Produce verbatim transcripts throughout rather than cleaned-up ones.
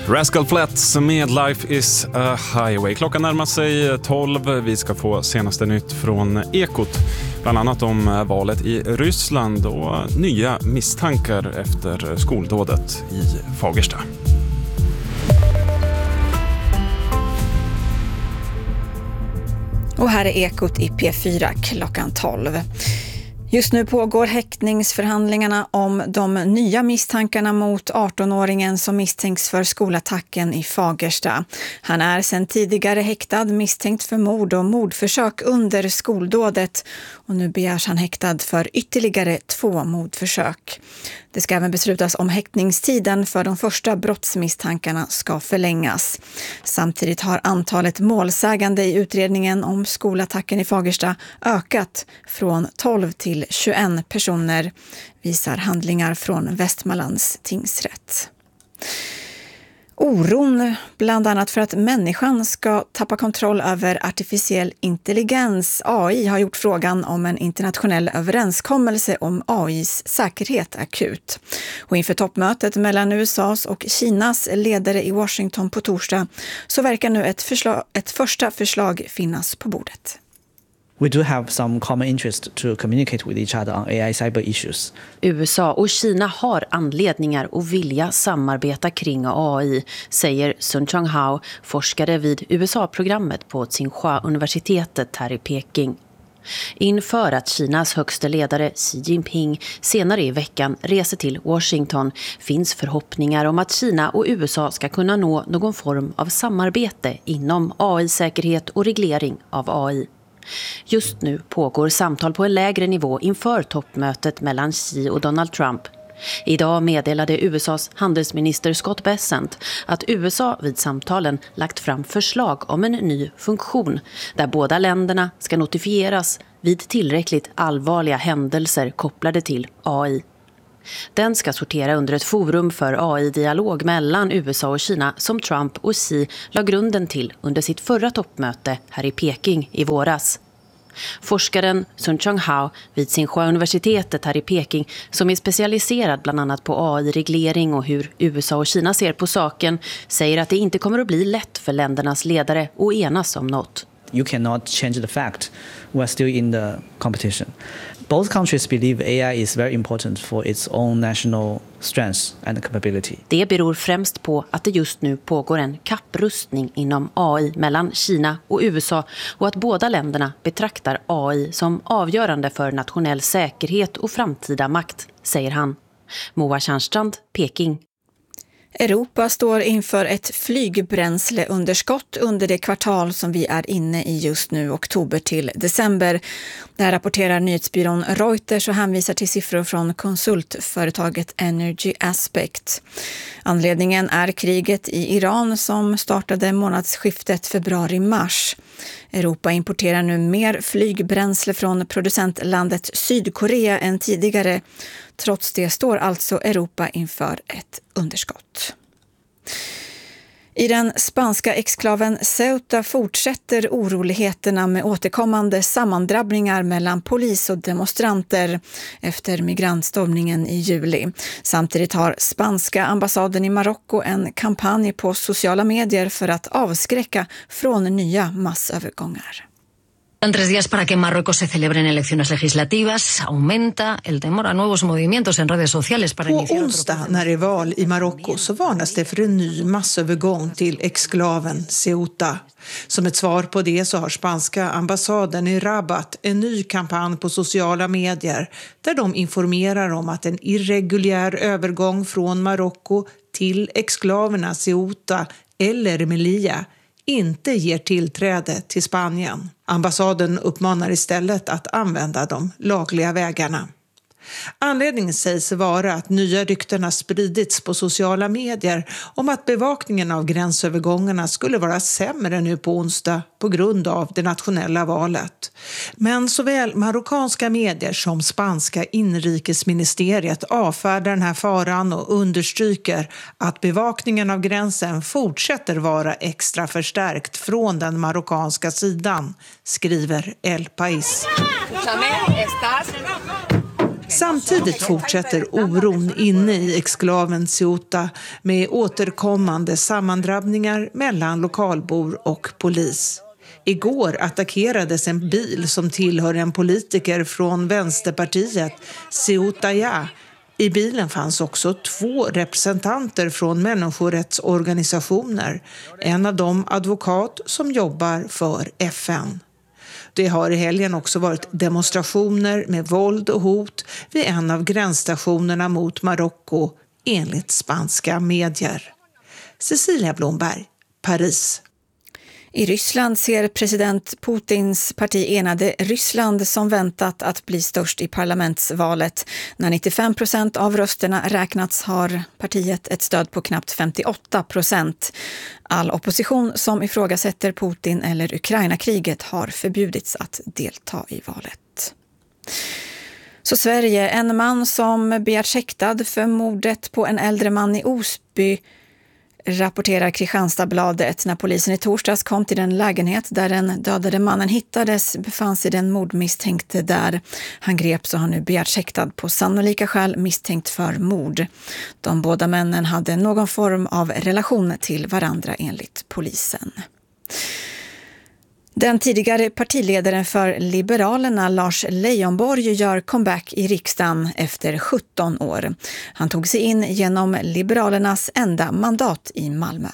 Rascal Flatts med Life is a Highway. Klockan närmar sig tolv. Vi ska få senaste nytt från Ekot. Bland annat om valet i Ryssland och nya misstankar efter skoldådet i Fagersta. Och här är Ekot i P fyra klockan tolv. Just nu pågår häktningsförhandlingarna om de nya misstankarna mot arton-åringen som misstänks för skolattacken i Fagersta. Han är sedan tidigare häktad misstänkt för mord och mordförsök under skoldådet och nu begärs han häktad för ytterligare två mordförsök. Det ska även beslutas om häktningstiden för de första brottsmisstankarna ska förlängas. Samtidigt har antalet målsägande i utredningen om skolattacken i Fagersta ökat från tolv till tjugoen personer, visar handlingar från Västmanlands tingsrätt. Oron, bland annat för att människan ska tappa kontroll över artificiell intelligens, A I, har gjort frågan om en internationell överenskommelse om A Is säkerhet akut. Och inför toppmötet mellan U S A:s och Kinas ledare i Washington på torsdag så verkar nu ett, förslag, ett första förslag finnas på bordet. We do have some common interest to communicate with each other on A I cyber issues. U S A och Kina har anledningar att vilja samarbeta kring A I, säger Sun Chonghao, forskare vid U S A-programmet på Tsinghua-universitetet här i Peking. Inför att Kinas högsta ledare Xi Jinping senare i veckan reser till Washington finns förhoppningar om att Kina och U S A ska kunna nå någon form av samarbete inom A I-säkerhet och reglering av A I. Just nu pågår samtal på en lägre nivå inför toppmötet mellan Xi och Donald Trump. Idag meddelade U S A:s handelsminister Scott Bessent att U S A vid samtalen lagt fram förslag om en ny funktion där båda länderna ska notifieras vid tillräckligt allvarliga händelser kopplade till A I. Den ska sortera under ett forum för A I-dialog mellan U S A och Kina som Trump och Xi la grunden till under sitt förra toppmöte här i Peking i våras. Forskaren Sun Chonghao vid Tsinghua-universitetet här i Peking, som är specialiserad bland annat på A I-reglering och hur U S A och Kina ser på saken, säger att det inte kommer att bli lätt för ländernas ledare att enas om något. You cannot change the fact we're still in the competition. Both countries believe A I is very important for its own national strength and capability. Det beror främst på att det just nu pågår en kapprustning inom A I mellan Kina och U S A och att båda länderna betraktar A I som avgörande för nationell säkerhet och framtida makt, säger han. Moa Tjärnstrand, Peking. Europa står inför ett flygbränsleunderskott under det kvartal som vi är inne i just nu, oktober till december. Det här rapporterar nyhetsbyrån Reuters och hänvisar till siffror från konsultföretaget Energy Aspect. Anledningen är kriget i Iran som startade månadsskiftet februari-mars. Europa importerar nu mer flygbränsle från producentlandet Sydkorea än tidigare. Trots det står alltså Europa inför ett underskott. I den spanska exklaven Ceuta fortsätter oroligheterna med återkommande sammandrabbningar mellan polis och demonstranter efter migrantstormningen i juli. Samtidigt har spanska ambassaden i Marocko en kampanj på sociala medier för att avskräcka från nya massövergångar. En tres días para que en Marruecos se celebren elecciones legislativas, aumenta el temor a nuevos movimientos en redes sociales para På iniciar onsdag när det är val i Marocko så varnas det för en ny massövergång till exklaven Ceuta. Som ett svar på det så har spanska ambassaden i Rabat en ny kampanj på sociala medier där de informerar om att en irreguljär övergång från Marocko till exklaverna Ceuta eller Melilla inte ger tillträde till Spanien. Ambassaden uppmanar istället att använda de lagliga vägarna. Anledningen sägs vara att nya rykten har spridits på sociala medier om att bevakningen av gränsövergångarna skulle vara sämre nu på onsdag på grund av det nationella valet. Men såväl marockanska medier som spanska inrikesministeriet avfärdar den här faran och understryker att bevakningen av gränsen fortsätter vara extra förstärkt från den marockanska sidan, skriver El País. Samtidigt fortsätter oron inne i exklaven Ceuta med återkommande sammandrabbningar mellan lokalbor och polis. Igår attackerades en bil som tillhör en politiker från Vänsterpartiet, Ceuta Ja. I bilen fanns också två representanter från människorättsorganisationer, en av dem advokat som jobbar för F N. Det har i helgen också varit demonstrationer med våld och hot vid en av gränsstationerna mot Marocko, enligt spanska medier. Cecilia Blomberg, Paris. I Ryssland ser president Putins parti Enade Ryssland som väntat att bli störst i parlamentsvalet. När nittiofem procent av rösterna räknats har partiet ett stöd på knappt femtioåtta procent. All opposition som ifrågasätter Putin eller Ukraina-kriget har förbjudits att delta i valet. Så Sverige, en man som begärt häktad för mordet på en äldre man i Osby, rapporterar Kristianstadsbladet. När polisen i torsdags kom till den lägenhet där den dödade mannen hittades befann sig den mordmisstänkte där. Han greps och har nu begärt häktad på sannolika skäl misstänkt för mord. De båda männen hade någon form av relation till varandra enligt polisen. Den tidigare partiledaren för Liberalerna, Lars Leijonborg, gör comeback i riksdagen efter sjutton år. Han tog sig in genom Liberalernas enda mandat i Malmö.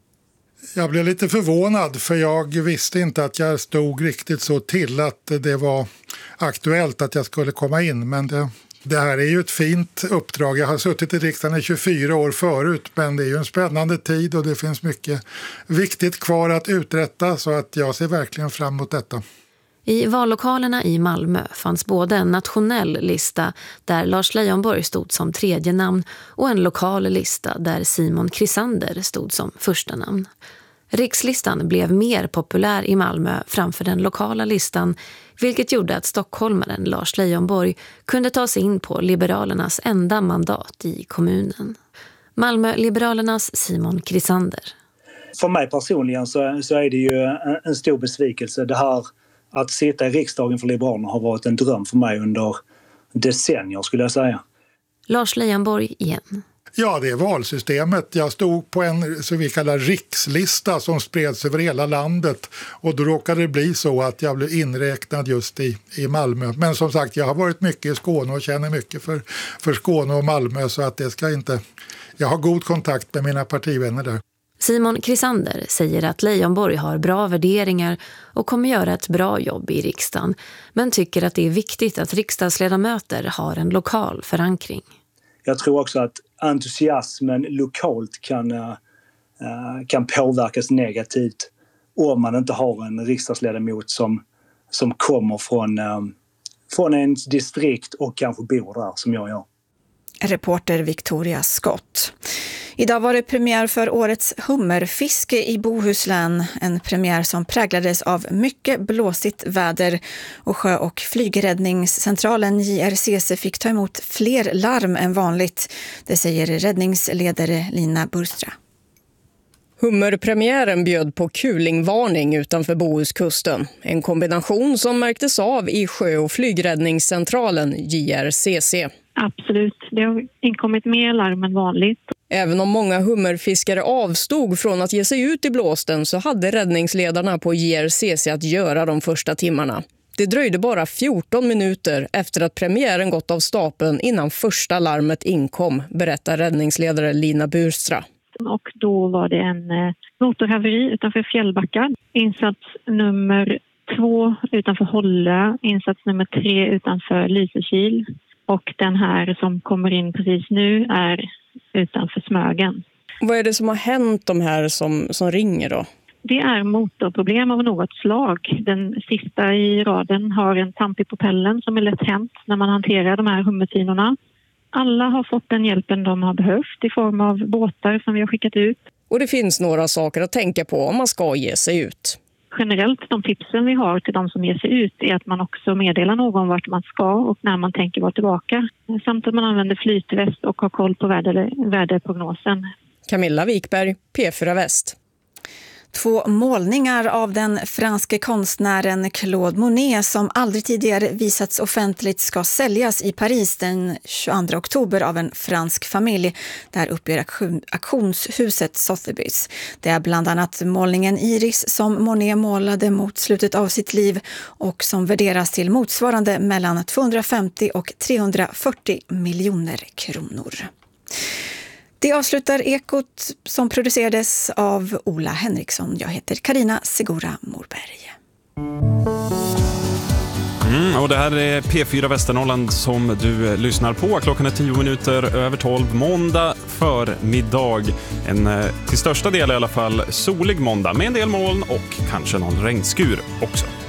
Jag blev lite förvånad för jag visste inte att jag stod riktigt så till att det var aktuellt att jag skulle komma in. Men det, det här är ju ett fint uppdrag. Jag har suttit i riksdagen i tjugofyra år förut, men det är ju en spännande tid och det finns mycket viktigt kvar att uträtta, så att jag ser verkligen fram emot detta. I vallokalerna i Malmö fanns både en nationell lista där Lars Leijonborg stod som tredje namn och en lokal lista där Simon Krisander stod som första namn. Rikslistan blev mer populär i Malmö framför den lokala listan, vilket gjorde att stockholmaren Lars Leijonborg kunde ta sig in på Liberalernas enda mandat i kommunen. Malmö-Liberalernas Simon Krisander. För mig personligen så, så är det ju en, en stor besvikelse. Det här att sitta i riksdagen för Liberalerna har varit en dröm för mig under decennier, skulle jag säga. Lars Leijonborg igen. Ja, det är valsystemet. Jag stod på en så vi kallar rikslista som spreds över hela landet, och då råkade det bli så att jag blev inräknad just i, i Malmö. Men som sagt, jag har varit mycket i Skåne och känner mycket för, för Skåne och Malmö, så att det ska inte... Jag har god kontakt med mina partivänner där. Simon Krisander säger att Leijonborg har bra värderingar och kommer göra ett bra jobb i riksdagen, men tycker att det är viktigt att riksdagsledamöter har en lokal förankring. Jag tror också att entusiasmen lokalt kan, uh, kan påverkas negativt om man inte har en riksdagsledamot som, som kommer från, um, från ens distrikt och kanske bor där som jag gör. Reporter Victoria Scott. Idag var det premiär för årets hummerfiske i Bohuslän. En premiär som präglades av mycket blåsigt väder, och sjö- och flygräddningscentralen J R C C fick ta emot fler larm än vanligt. Det säger räddningsledare Lina Burstra. Hummerpremiären bjöd på kulingvarning utanför Bohuskusten. En kombination som märktes av i sjö- och flygräddningscentralen J R C C. Absolut, det har inkommit mer larm än vanligt. Även om många hummerfiskare avstod från att ge sig ut i blåsten så hade räddningsledarna på J R C C att göra de första timmarna. Det dröjde bara fjorton minuter efter att premiären gått av stapeln innan första larmet inkom, berättar räddningsledare Lina Burstra. Och då var det en motorhaveri utanför Fjällbacka. Insats nummer två utanför Hålla, insats nummer tre utanför Lysekil. Och den här som kommer in precis nu är utanför Smögen. Vad är det som har hänt de här som, som ringer då? Det är motorproblem av något slag. Den sista i raden har en tamp i propellen som är lätt hänt när man hanterar de här hummertinorna. Alla har fått den hjälpen de har behövt i form av båtar som vi har skickat ut. Och det finns några saker att tänka på om man ska ge sig ut. Generellt, de tipsen vi har till de som ger sig ut är att man också meddelar någon vart man ska och när man tänker vara tillbaka. Samt att man använder flytväst och har koll på väder, väderprognosen. Camilla Wikberg, P fyra Väst. Två målningar av den franske konstnären Claude Monet som aldrig tidigare visats offentligt ska säljas i Paris den tjugoandra oktober av en fransk familj. Där uppger auktionshuset Sotheby's. Det är bland annat målningen Iris som Monet målade mot slutet av sitt liv och som värderas till motsvarande mellan tvåhundrafemtio och trehundrafyrtio miljoner kronor. Det avslutar Ekot som producerades av Ola Henriksson. Jag heter Karina Segura Morberg. Mm, och det här är P fyra Västernorrland som du lyssnar på. Klockan är tio minuter över tolv, måndag förmiddag. En till största del i alla fall solig måndag med en del moln och kanske någon regnskur också.